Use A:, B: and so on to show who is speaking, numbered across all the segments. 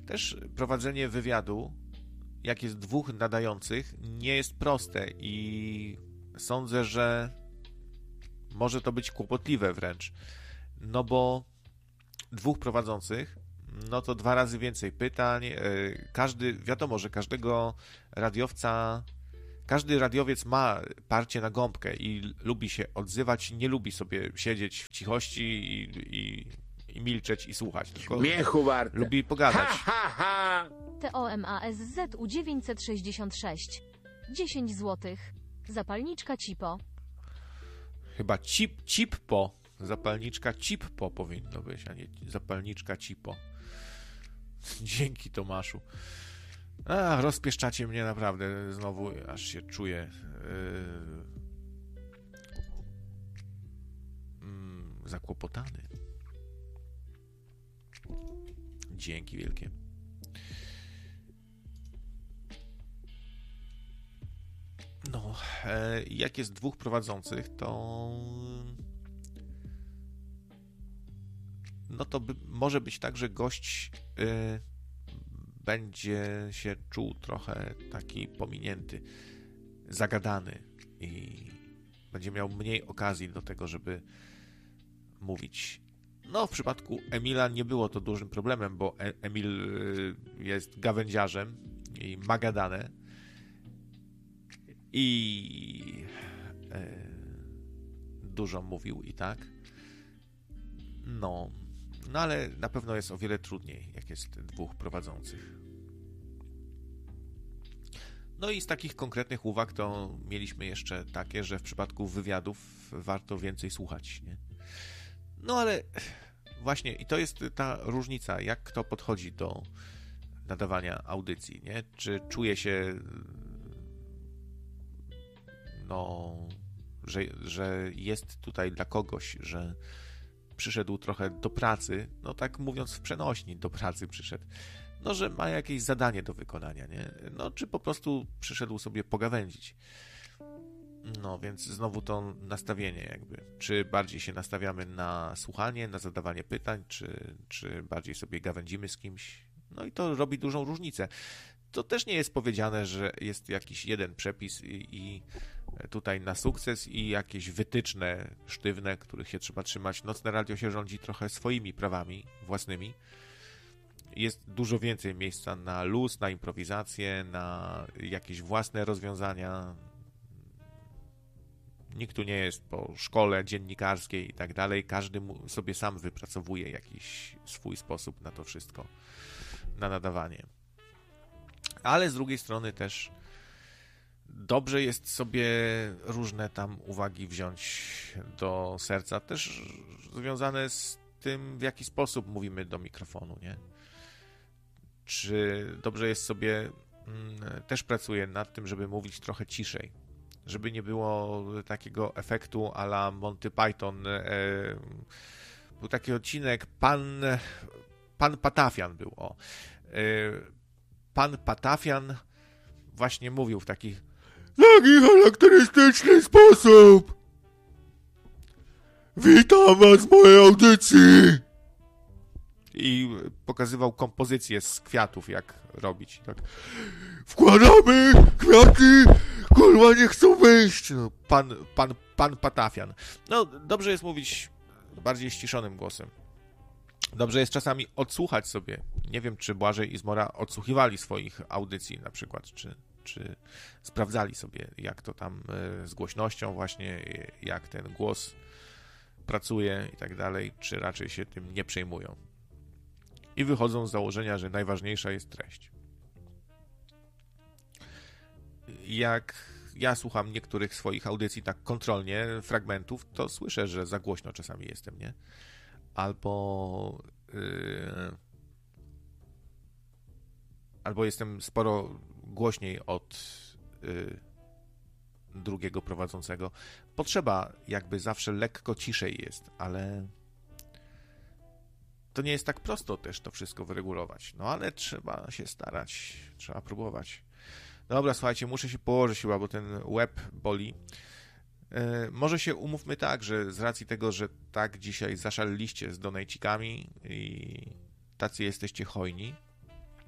A: Też prowadzenie wywiadu, jak jest dwóch nadających, nie jest proste i sądzę, że może to być kłopotliwe wręcz, no bo dwóch prowadzących, no to 2 razy więcej pytań, wiadomo, że każdy radiowiec ma parcie na gąbkę i lubi się odzywać, nie lubi sobie siedzieć w cichości i milczeć i słuchać, tylko
B: Miechu warte.
A: lubi pogadać.
C: TOMASZU 966. 10 zł. Zapalniczka Cipo.
A: Chyba Cippo, zapalniczka Cippo powinno być, a nie zapalniczka Cipo. Dzięki, Tomaszu. Rozpieszczacie mnie naprawdę znowu, aż się czuję zakłopotany. Dzięki wielkie. No, jak jest dwóch prowadzących, to może być tak, że gość będzie się czuł trochę taki pominięty, zagadany i będzie miał mniej okazji do tego, żeby mówić. No, w przypadku Emila nie było to dużym problemem, bo Emil jest gawędziarzem i ma gadane i dużo mówił i tak. No, ale na pewno jest o wiele trudniej, jak jest dwóch prowadzących. No i z takich konkretnych uwag to mieliśmy jeszcze takie, że w przypadku wywiadów warto więcej słuchać, nie? No ale właśnie i to jest ta różnica, jak kto podchodzi do nadawania audycji, nie? Czy czuje się że jest tutaj dla kogoś, że przyszedł trochę do pracy, no tak mówiąc w przenośni, do pracy przyszedł, no że ma jakieś zadanie do wykonania, nie? No czy po prostu przyszedł sobie pogawędzić. No więc znowu to nastawienie jakby, czy bardziej się nastawiamy na słuchanie, na zadawanie pytań, czy bardziej sobie gawędzimy z kimś, no i to robi dużą różnicę. To też nie jest powiedziane, że jest jakiś jeden przepis i tutaj na sukces i jakieś wytyczne sztywne, których się trzeba trzymać. Nocne radio się rządzi trochę swoimi prawami własnymi. Jest dużo więcej miejsca na luz, na improwizację, na jakieś własne rozwiązania. Nikt tu nie jest po szkole dziennikarskiej i tak dalej. Każdy sobie sam wypracowuje jakiś swój sposób na to wszystko, na nadawanie. Ale z drugiej strony też dobrze jest sobie różne tam uwagi wziąć do serca, też związane z tym, w jaki sposób mówimy do mikrofonu, nie? Czy dobrze jest sobie, też pracuję nad tym, żeby mówić trochę ciszej, żeby nie było takiego efektu a la Monty Python. Był taki odcinek, Pan Patafian był, Pan Patafian właśnie mówił w taki charakterystyczny sposób. Witam was w mojej audycji. I pokazywał kompozycję z kwiatów, jak robić. Tak. Wkładamy kwiaty, kurwa nie chcą wyjść. No, pan Patafian. No, dobrze jest mówić bardziej ściszonym głosem. Dobrze jest czasami odsłuchać sobie. Nie wiem, czy Błażej i Zmora odsłuchiwali swoich audycji na przykład, czy sprawdzali sobie, jak to tam z głośnością właśnie, jak ten głos pracuje i tak dalej, czy raczej się tym nie przejmują. I wychodzą z założenia, że najważniejsza jest treść. Jak ja słucham niektórych swoich audycji tak kontrolnie, fragmentów, to słyszę, że za głośno czasami jestem, nie? Albo jestem sporo głośniej od drugiego prowadzącego. Potrzeba jakby zawsze lekko ciszej jest, ale to nie jest tak prosto też to wszystko wyregulować. No ale trzeba się starać, trzeba próbować. Dobra, słuchajcie, muszę się położyć chyba, bo ten łeb boli. Może się umówmy tak, że z racji tego, że tak dzisiaj zaszaleliście z donajcikami i tacy jesteście hojni,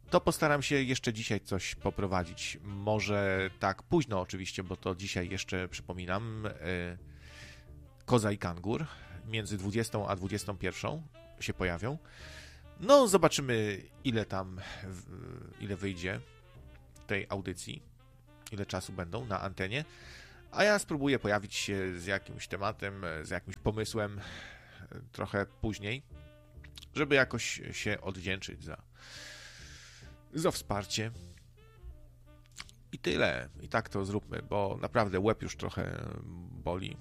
A: to postaram się jeszcze dzisiaj coś poprowadzić. Może tak późno oczywiście, bo to dzisiaj jeszcze, przypominam, Koza i Kangur między 20 a 21 się pojawią. No, zobaczymy, ile wyjdzie tej audycji, ile czasu będą na antenie, a ja spróbuję pojawić się z jakimś tematem, z jakimś pomysłem trochę później, żeby jakoś się odwdzięczyć za wsparcie. I tyle. I tak to zróbmy, bo naprawdę łeb już trochę boli.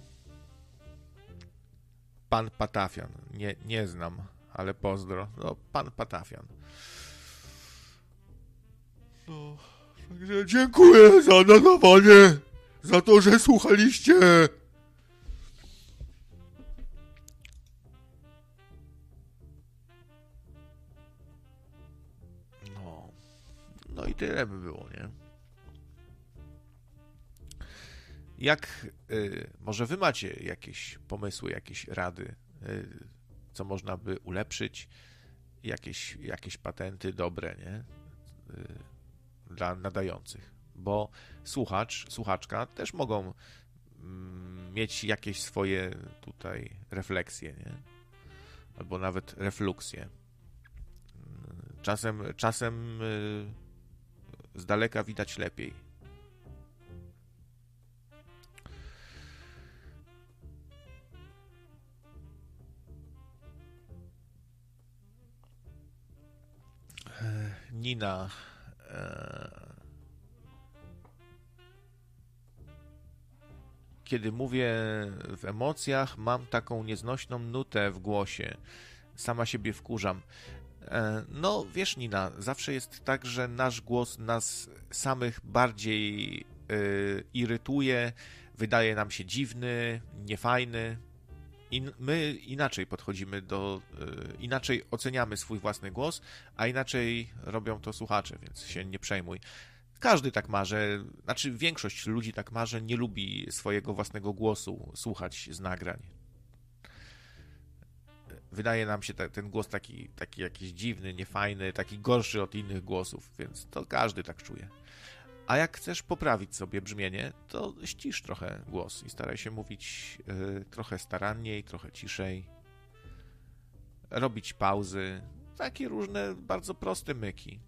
A: Pan Patafian. Nie znam, ale pozdro. No, pan Patafian. No, także dziękuję za nadawanie, za to, że słuchaliście. No i tyle by było, nie? Może wy macie jakieś pomysły, jakieś rady, co można by ulepszyć, jakieś patenty dobre, nie? Dla nadających, bo słuchaczka też mogą mieć jakieś swoje tutaj refleksje, nie? Albo nawet refluksje. Czasem z daleka widać lepiej. Nina. Kiedy mówię w emocjach, mam taką nieznośną nutę w głosie. Sama siebie wkurzam. No, wiesz, Nina, zawsze jest tak, że nasz głos nas samych bardziej irytuje, wydaje nam się dziwny, niefajny. I my inaczej podchodzimy inaczej oceniamy swój własny głos, a inaczej robią to słuchacze, więc się nie przejmuj. Każdy tak ma, znaczy większość ludzi tak ma, że nie lubi swojego własnego głosu słuchać z nagrań. Wydaje nam się ten głos taki jakiś dziwny, niefajny, taki gorszy od innych głosów, więc to każdy tak czuje. A jak chcesz poprawić sobie brzmienie, to ścisz trochę głos i staraj się mówić trochę staranniej, trochę ciszej. Robić pauzy. Takie różne, bardzo proste myki.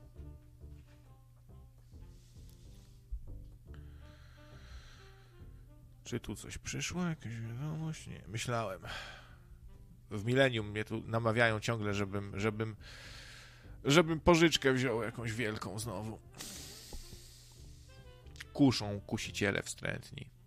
A: Czy tu coś przyszło? Jakaś wiadomość? Nie, myślałem. W Millennium mnie tu namawiają ciągle, żebym pożyczkę wziął jakąś wielką znowu. Kuszą kusiciele wstrętni.